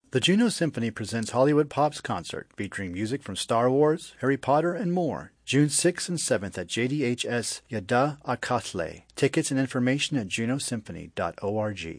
The Juno Symphony presents Hollywood Pop's concert, featuring music from Star Wars, Harry Potter, and more. June 6th and 7th at JDHS Yada Akatle. Tickets and information at junosymphony.org.